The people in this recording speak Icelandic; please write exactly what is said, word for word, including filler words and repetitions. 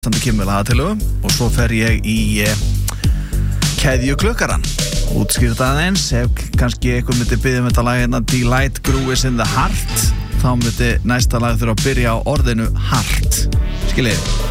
Þannig kemur lagatilögu og svo fer ég í eh, keðju klukkaran. Útskýrt aðeins, ef kannski eitthvað myndi biðja um þetta lag hérna Delight Groove is in the Heart, þá myndi næsta lag þurfa að byrja á orðinu Heart. Skiljið?